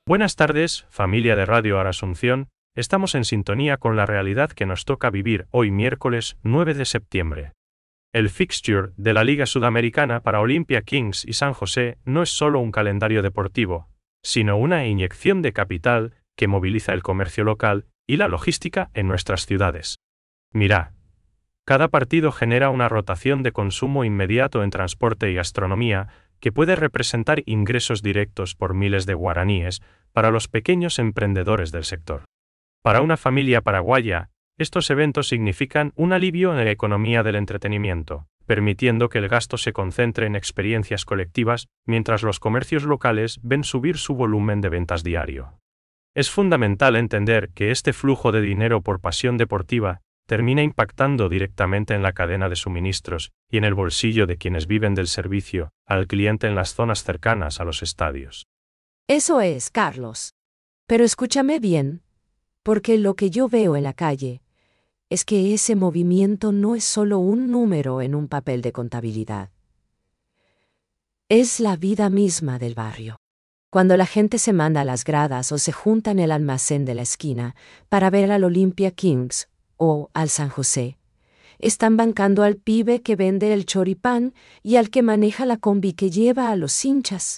Buenas tardes, familia de Radio Asunción. Estamos en sintonía con la realidad que nos toca vivir hoy miércoles 9 de septiembre. El fixture de la Liga Sudamericana para Olimpia Kings y San José no es solo un calendario deportivo, sino una inyección de capital que moviliza el comercio local y la logística en nuestras ciudades. Mira, cada partido genera una rotación de consumo inmediato en transporte y gastronomía que puede representar ingresos directos por miles de guaraníes para los pequeños emprendedores del sector. Para una familia paraguaya, estos eventos significan un alivio en la economía del entretenimiento, permitiendo que el gasto se concentre en experiencias colectivas mientras los comercios locales ven subir su volumen de ventas diario. Es fundamental entender que este flujo de dinero por pasión deportiva termina impactando directamente en la cadena de suministros y en el bolsillo de quienes viven del servicio al cliente en las zonas cercanas a los estadios. Eso es, Carlos. Pero escúchame bien, porque lo que yo veo en la calle es que ese movimiento no es solo un número en un papel de contabilidad. Es la vida misma del barrio. Cuando la gente se manda a las gradas o se junta en el almacén de la esquina para ver al Olimpia Kings o al San José, están bancando al pibe que vende el choripán y al que maneja la combi que lleva a los hinchas.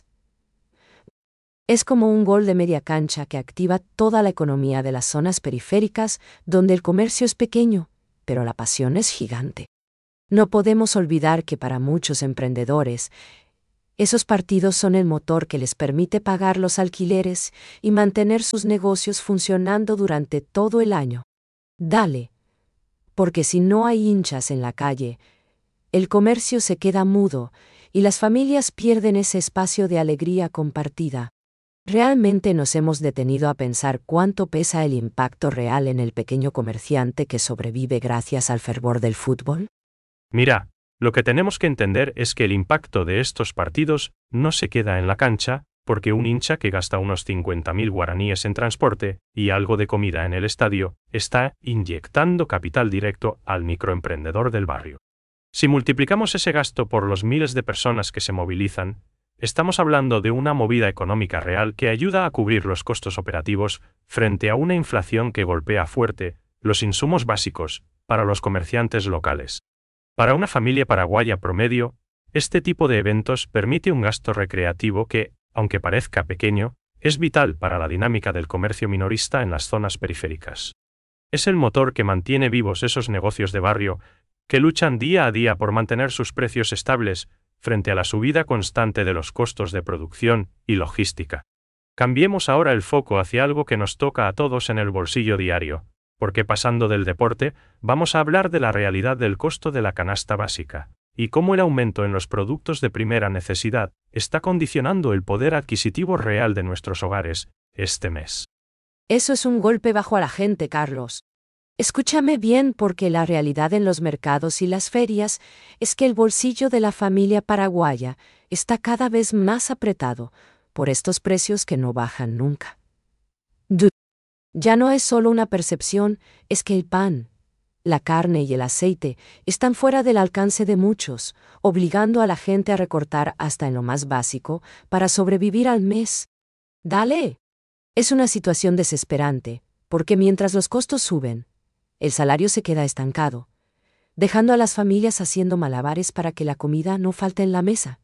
Es como un gol de media cancha que activa toda la economía de las zonas periféricas donde el comercio es pequeño, pero la pasión es gigante. No podemos olvidar que para muchos emprendedores, esos partidos son el motor que les permite pagar los alquileres y mantener sus negocios funcionando durante todo el año. Dale, porque si no hay hinchas en la calle, el comercio se queda mudo y las familias pierden ese espacio de alegría compartida. ¿Realmente nos hemos detenido a pensar cuánto pesa el impacto real en el pequeño comerciante que sobrevive gracias al fervor del fútbol? Mira, lo que tenemos que entender es que el impacto de estos partidos no se queda en la cancha, porque un hincha que gasta unos 50.000 guaraníes en transporte y algo de comida en el estadio está inyectando capital directo al microemprendedor del barrio. Si multiplicamos ese gasto por los miles de personas que se movilizan, estamos hablando de una movida económica real que ayuda a cubrir los costos operativos frente a una inflación que golpea fuerte los insumos básicos para los comerciantes locales. Para una familia paraguaya promedio, este tipo de eventos permite un gasto recreativo que, aunque parezca pequeño, es vital para la dinámica del comercio minorista en las zonas periféricas. Es el motor que mantiene vivos esos negocios de barrio que luchan día a día por mantener sus precios estables frente a la subida constante de los costos de producción y logística. Cambiemos ahora el foco hacia algo que nos toca a todos en el bolsillo diario, porque pasando del deporte, vamos a hablar de la realidad del costo de la canasta básica, y cómo el aumento en los productos de primera necesidad está condicionando el poder adquisitivo real de nuestros hogares este mes. Eso es un golpe bajo a la gente, Carlos. Escúchame bien, porque la realidad en los mercados y las ferias es que el bolsillo de la familia paraguaya está cada vez más apretado por estos precios que no bajan nunca. Ya no es solo una percepción, es que el pan, la carne y el aceite están fuera del alcance de muchos, obligando a la gente a recortar hasta en lo más básico para sobrevivir al mes. Dale. Es una situación desesperante, porque mientras los costos suben, el salario se queda estancado, dejando a las familias haciendo malabares para que la comida no falte en la mesa.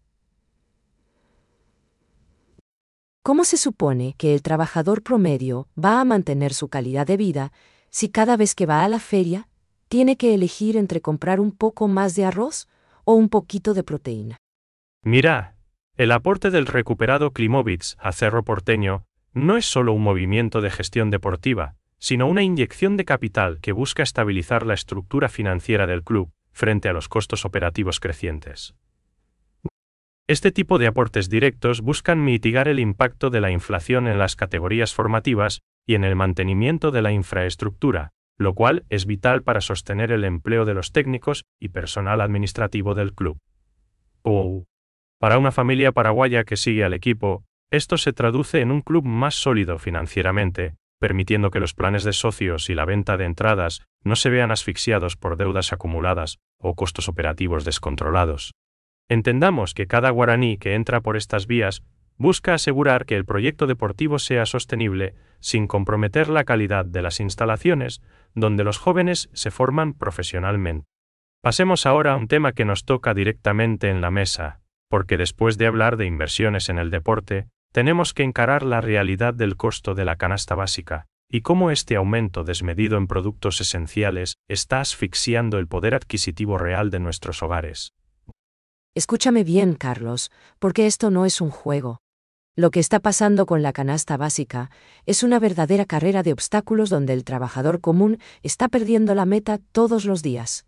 ¿Cómo se supone que el trabajador promedio va a mantener su calidad de vida si cada vez que va a la feria tiene que elegir entre comprar un poco más de arroz o un poquito de proteína? Mira, el aporte del recuperado Klimovich a Cerro Porteño no es solo un movimiento de gestión deportiva, sino una inyección de capital que busca estabilizar la estructura financiera del club frente a los costos operativos crecientes. Este tipo de aportes directos buscan mitigar el impacto de la inflación en las categorías formativas y en el mantenimiento de la infraestructura, lo cual es vital para sostener el empleo de los técnicos y personal administrativo del club. Para una familia paraguaya que sigue al equipo, esto se traduce en un club más sólido financieramente, permitiendo que los planes de socios y la venta de entradas no se vean asfixiados por deudas acumuladas o costos operativos descontrolados. Entendamos que cada guaraní que entra por estas vías busca asegurar que el proyecto deportivo sea sostenible sin comprometer la calidad de las instalaciones donde los jóvenes se forman profesionalmente. Pasemos ahora a un tema que nos toca directamente en la mesa, porque después de hablar de inversiones en el deporte, tenemos que encarar la realidad del costo de la canasta básica, y cómo este aumento desmedido en productos esenciales está asfixiando el poder adquisitivo real de nuestros hogares. Escúchame bien, Carlos, porque esto no es un juego. Lo que está pasando con la canasta básica es una verdadera carrera de obstáculos donde el trabajador común está perdiendo la meta todos los días.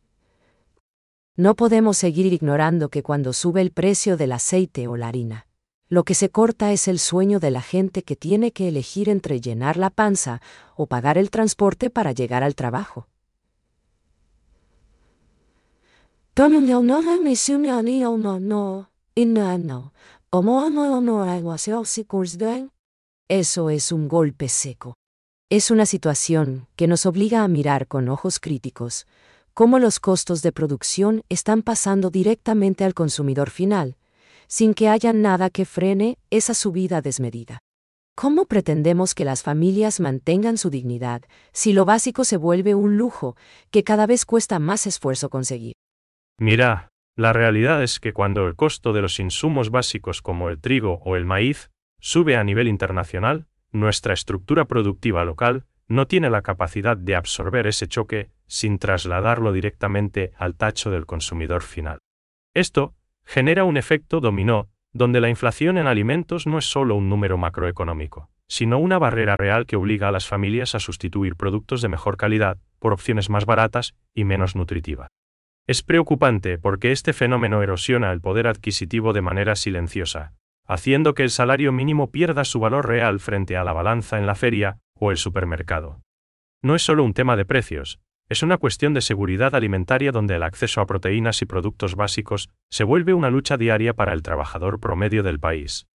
No podemos seguir ignorando que cuando sube el precio del aceite o la harina, lo que se corta es el sueño de la gente que tiene que elegir entre llenar la panza o pagar el transporte para llegar al trabajo. Eso es un golpe seco. Es una situación que nos obliga a mirar con ojos críticos cómo los costos de producción están pasando directamente al consumidor final, sin que haya nada que frene esa subida desmedida. ¿Cómo pretendemos que las familias mantengan su dignidad si lo básico se vuelve un lujo que cada vez cuesta más esfuerzo conseguir? Mira, la realidad es que cuando el costo de los insumos básicos como el trigo o el maíz sube a nivel internacional, nuestra estructura productiva local no tiene la capacidad de absorber ese choque sin trasladarlo directamente al tacho del consumidor final. Esto genera un efecto dominó, donde la inflación en alimentos no es solo un número macroeconómico, sino una barrera real que obliga a las familias a sustituir productos de mejor calidad por opciones más baratas y menos nutritivas. Es preocupante porque este fenómeno erosiona el poder adquisitivo de manera silenciosa, haciendo que el salario mínimo pierda su valor real frente a la balanza en la feria o el supermercado. No es solo un tema de precios, es una cuestión de seguridad alimentaria donde el acceso a proteínas y productos básicos se vuelve una lucha diaria para el trabajador promedio del país.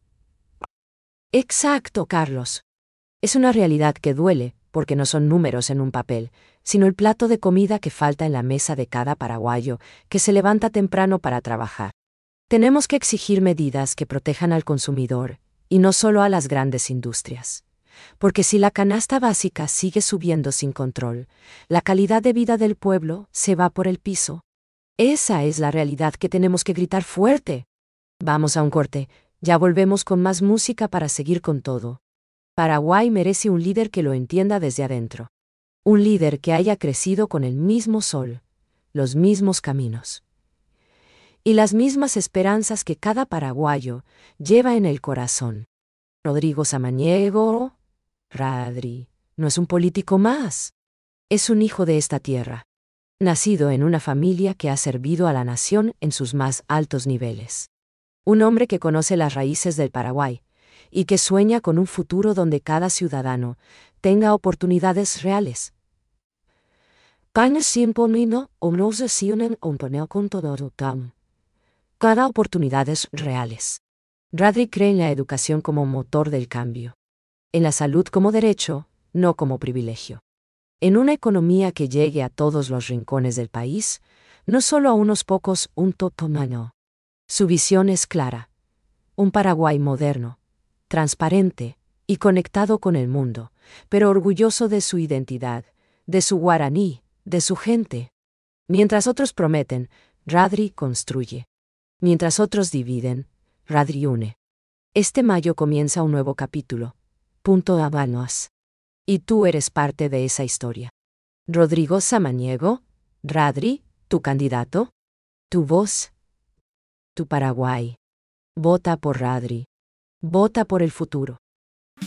Exacto, Carlos. Es una realidad que duele, porque no son números en un papel, sino el plato de comida que falta en la mesa de cada paraguayo que se levanta temprano para trabajar. Tenemos que exigir medidas que protejan al consumidor, y no solo a las grandes industrias. Porque si la canasta básica sigue subiendo sin control, la calidad de vida del pueblo se va por el piso. Esa es la realidad que tenemos que gritar fuerte. Vamos a un corte, ya volvemos con más música para seguir con todo. Paraguay merece un líder que lo entienda desde adentro. Un líder que haya crecido con el mismo sol, los mismos caminos y las mismas esperanzas que cada paraguayo lleva en el corazón. Rodrigo Samaniego, Radri, no es un político más. Es un hijo de esta tierra, nacido en una familia que ha servido a la nación en sus más altos niveles. Un hombre que conoce las raíces del Paraguay y que sueña con un futuro donde cada ciudadano tenga oportunidades reales. Cada oportunidades reales. Radri cree en la educación como motor del cambio. En la salud como derecho, no como privilegio. En una economía que llegue a todos los rincones del país, no solo a unos pocos, un totomano. Su visión es clara. Un Paraguay moderno, transparente y conectado con el mundo, pero orgulloso de su identidad, de su guaraní, de su gente. Mientras otros prometen, Radri construye. Mientras otros dividen, Radri une. Este mayo comienza un nuevo capítulo. Punto Habanos. Y tú eres parte de esa historia. Rodrigo Samaniego, Radri, tu candidato, tu voz, tu Paraguay. Vota por Radri. Vota por el futuro.